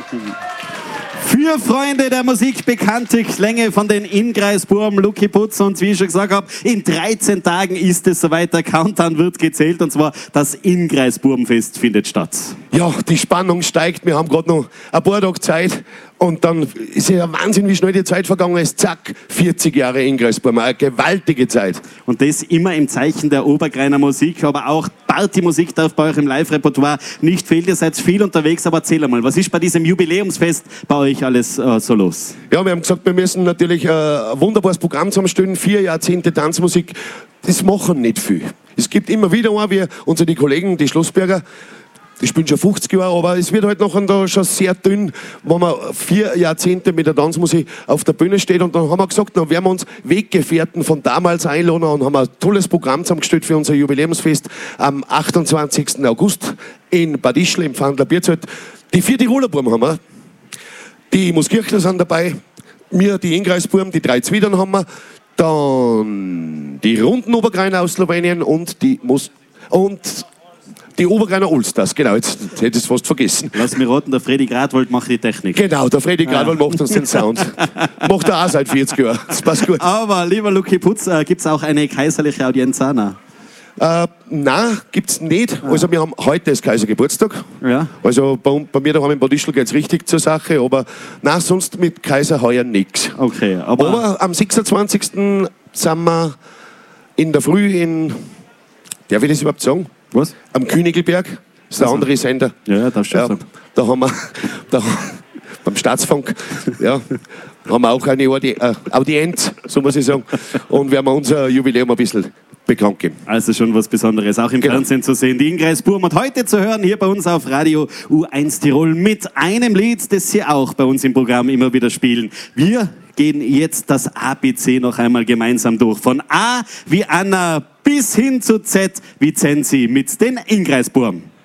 Für Freunde der Musik bekannte Klänge von den Ingreisbuben, Lucky Putz, und wie ich schon gesagt habe, in 13 Tagen ist es soweit, der Countdown wird gezählt, und zwar das Ingreisbubenfest findet statt. Ja, die Spannung steigt, wir haben gerade noch ein paar Tage Zeit und dann ist ja Wahnsinn, wie schnell die Zeit vergangen ist. Zack, 40 Jahre Ingreisbuben, eine gewaltige Zeit. Und das immer im Zeichen der Obergreiner Musik, aber auch Partymusik darf bei euch im Live-Repertoire nicht fehlen. Ihr seid viel unterwegs, aber erzähl einmal, was ist bei diesem Jubiläumsfest bei euch alles so los? Ja, wir haben gesagt, wir müssen natürlich ein wunderbares Programm zusammenstellen. 4 Jahrzehnte Tanzmusik, das machen nicht viel. Es gibt immer wieder einen, wie unsere Kollegen, die Schlossberger, die spielen schon 50 Jahre, aber es wird halt nachher da schon sehr dünn, wenn man 4 Jahrzehnte mit der Tanzmusik auf der Bühne steht. Und dann haben wir gesagt, dann werden wir uns Weggefährten von damals einladen und haben ein tolles Programm zusammengestellt für unser Jubiläumsfest am 28. August in Bad Ischl im Pfandler Bierzelt. Die 4 Tiroler Buben haben wir, die Muskirchler sind dabei, wir die Ingreisbuben, die 3 Zwiedern haben wir, dann die runden Obergreiner aus Slowenien und die Obergreiner Ulsters, genau, jetzt hätte ich es fast vergessen. Lass mich raten, der Freddy Gradwold macht die Technik. Genau, der Freddy Gradwold macht uns den Sound. Macht er auch seit 40 Jahren, das passt gut. Aber, lieber Lucky Putz, gibt es auch eine kaiserliche Audienz? Nein, gibt es nicht. Also wir haben heute ist Kaiser Geburtstag. Ja. Also bei mir daheim in Bad Ischl geht es richtig zur Sache, aber nein, sonst mit Kaiser heuer nichts. Okay, aber am 26. sind wir in der Früh darf ich das überhaupt sagen? Was? Am Königelberg, das ist der andere Sender. Ja, das stimmt. Ja, da haben wir, beim Staatsfunk, ja, haben wir auch eine Audienz, so muss ich sagen, und werden wir unser Jubiläum ein bisschen bekannt geben. Also schon was Besonderes, auch im Fernsehen zu sehen. Die Ingreisbuben und heute zu hören hier bei uns auf Radio U1 Tirol mit einem Lied, das sie auch bei uns im Programm immer wieder spielen. Wir gehen jetzt das ABC noch einmal gemeinsam durch. Von A wie Anna bis hin zu Z wie Zensi mit den Ingreisbuben.